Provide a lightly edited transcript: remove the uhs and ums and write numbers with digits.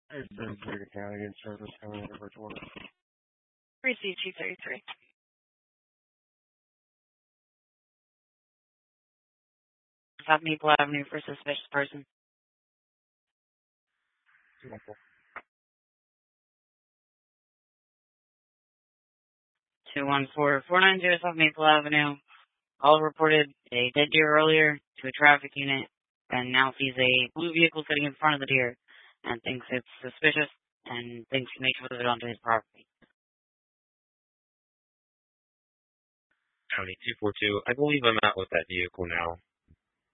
It's Bridger County in service coming into Bridgewater. 3C233. South Maple Avenue for suspicious person. 214-490 South Maple Avenue. All reported a dead deer earlier to a traffic unit and now sees a blue vehicle sitting in front of the deer and thinks it's suspicious and thinks he may move it onto his property. County 242, I believe I'm out with that vehicle now.